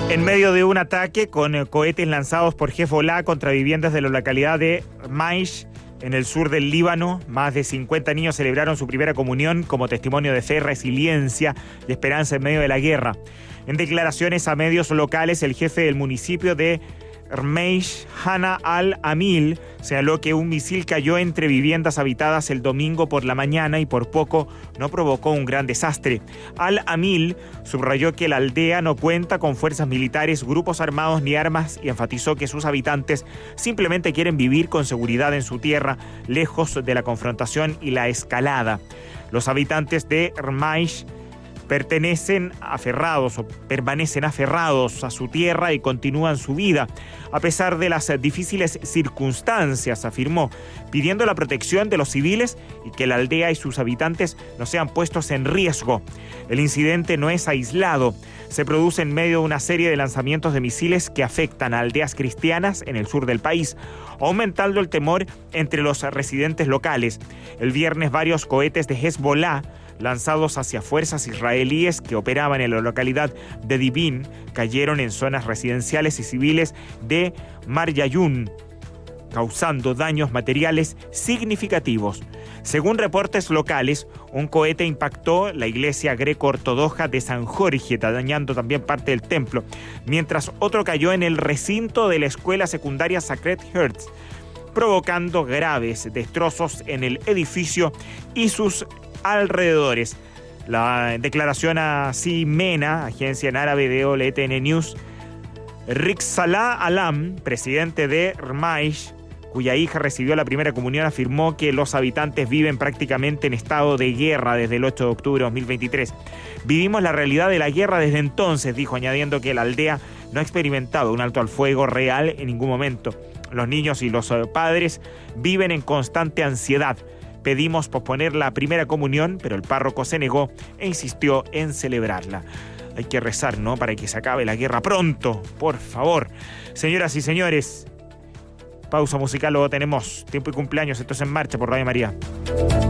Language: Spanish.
En medio de un ataque con cohetes lanzados por Hezbollah contra viviendas de la localidad de Maish, en el sur del Líbano, más de 50 niños celebraron su primera comunión como testimonio de fe, resiliencia y esperanza en medio de la guerra. En declaraciones a medios locales, el jefe del municipio de Rmeish, Hana al-Amil, señaló que un misil cayó entre viviendas habitadas el domingo por la mañana y por poco no provocó un gran desastre. Al-Amil subrayó que la aldea no cuenta con fuerzas militares, grupos armados ni armas y enfatizó que sus habitantes simplemente quieren vivir con seguridad en su tierra, lejos de la confrontación y la escalada. Los habitantes de Rmeish permanecen aferrados a su tierra y continúan su vida, a pesar de las difíciles circunstancias, afirmó, pidiendo la protección de los civiles y que la aldea y sus habitantes no sean puestos en riesgo. El incidente no es aislado, se produce en medio de una serie de lanzamientos de misiles que afectan a aldeas cristianas en el sur del país, aumentando el temor entre los residentes locales. El viernes varios cohetes de Hezbollah lanzados hacia fuerzas israelíes que operaban en la localidad de Dibin cayeron en zonas residenciales y civiles de Maryayun, causando daños materiales significativos. Según reportes locales, un cohete impactó la iglesia greco-ortodoxa de San Jorge, dañando también parte del templo, mientras otro cayó en el recinto de la escuela secundaria Sacred Hearts, provocando graves destrozos en el edificio y sus alrededores. La declaración a MENA, agencia en árabe de OLTN News, Rick Salah Alam, presidente de Rmeish, cuya hija recibió la primera comunión, afirmó que los habitantes viven prácticamente en estado de guerra desde el 8 de octubre de 2023. Vivimos la realidad de la guerra desde entonces, dijo, añadiendo que la aldea no ha experimentado un alto al fuego real en ningún momento. Los niños y los padres viven en constante ansiedad. Pedimos posponer la primera comunión, pero el párroco se negó e insistió en celebrarla. Hay que rezar, ¿no?, para que se acabe la guerra pronto, por favor. Señoras y señores, pausa musical, luego tenemos Tiempo y Cumpleaños. Esto es En Marcha por Radio María.